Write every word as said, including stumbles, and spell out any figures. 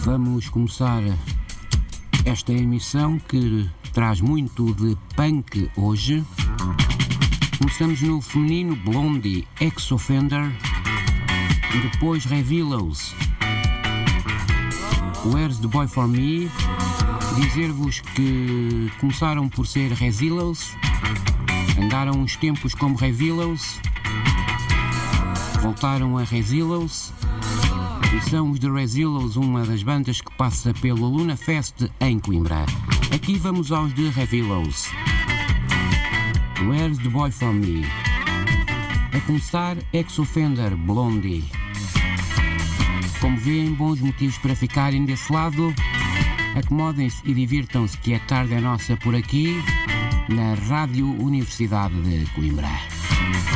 Vamos começar esta emissão que traz muito de punk hoje. Começamos no feminino Blondie, Ex-Offender, depois Revelos, Where's the Boy For Me. Dizer-vos que começaram por ser Revelos, andaram uns tempos como Revelos, voltaram a Revelos e são os The Revelos, uma das bandas que passa pelo Luna Fest em Coimbra. Aqui vamos aos The Revelos. Where's the Boy For Me? A começar, Ex-Offender, Blondie. Como veem, bons motivos para ficarem desse lado. Acomodem-se e divirtam-se, que a tarde é nossa por aqui, na Rádio Universidade de Coimbra.